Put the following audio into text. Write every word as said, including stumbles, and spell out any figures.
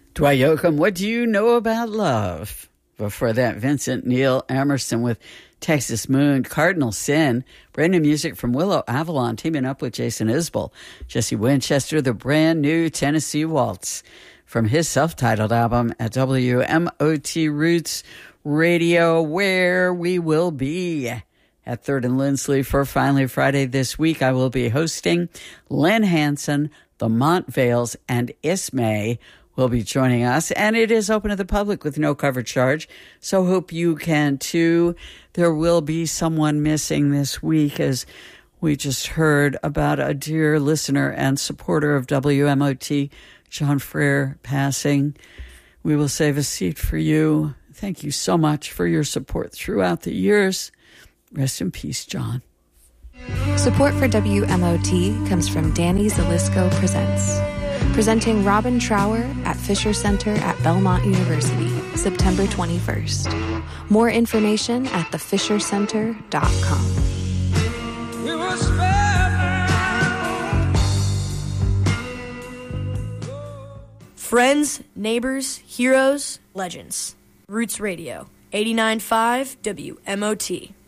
Dwight Yoakam, What Do You Know About Love? Before that, Vincent Neil Emerson with Texas Moon, Cardinal Sin, brand new music from Willow Avalon, teaming up with Jason Isbell. Jesse Winchester, the brand new Tennessee Waltz from his self-titled album at W M O T Roots Radio, where we will be at third and Lindsley for Finally Friday this week. I will be hosting Lynn Hanson, the Montvales, and Ismay will be joining us, and it is open to the public with no cover charge, so hope you can too. There will be someone missing this week, as we just heard about a dear listener and supporter of W M O T, John Frere, passing. We will save a seat for you. Thank you so much for your support throughout the years. Rest in peace, John. Support for W M O T comes from Danny Zalisco Presents, presenting Robin Trower at Fisher Center at Belmont University, September twenty-first. More information at the fisher center dot com. We were Friends, neighbors, heroes, legends. Roots Radio, eighty-nine point five W M O T.